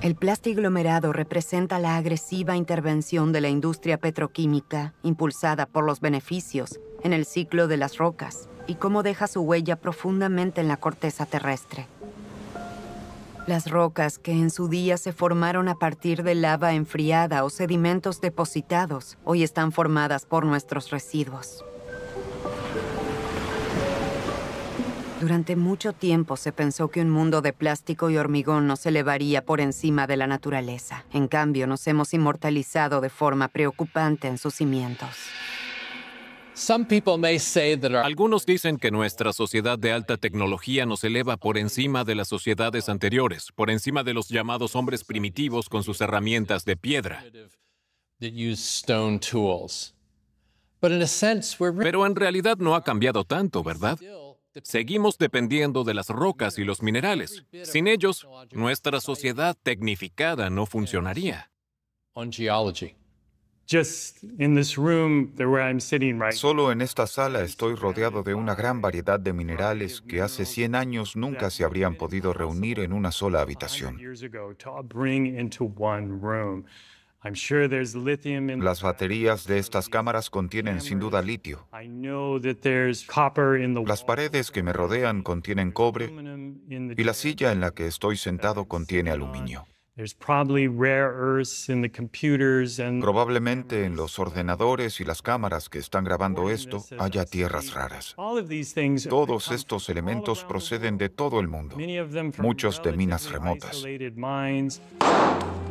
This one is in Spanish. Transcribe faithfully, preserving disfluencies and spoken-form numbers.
El plastiglomerado representa la agresiva intervención de la industria petroquímica impulsada por los beneficios en el ciclo de las rocas y cómo deja su huella profundamente en la corteza terrestre. Las rocas que en su día se formaron a partir de lava enfriada o sedimentos depositados, hoy están formadas por nuestros residuos. Durante mucho tiempo se pensó que un mundo de plástico y hormigón nos elevaría por encima de la naturaleza. En cambio, nos hemos inmortalizado de forma preocupante en sus cimientos. Algunos dicen que nuestra sociedad de alta tecnología nos eleva por encima de las sociedades anteriores, por encima de los llamados hombres primitivos con sus herramientas de piedra. Pero en realidad no ha cambiado tanto, ¿verdad? Seguimos dependiendo de las rocas y los minerales. Sin ellos, nuestra sociedad tecnificada no funcionaría. Solo en esta sala estoy rodeado de una gran variedad de minerales que hace cien años nunca se habrían podido reunir en una sola habitación. Las baterías de estas cámaras contienen sin duda litio. Las paredes que me rodean contienen cobre y la silla en la que estoy sentado contiene aluminio. Probablemente en los ordenadores y las cámaras que están grabando esto haya tierras raras. Todos estos elementos proceden de todo el mundo, muchos de minas remotas.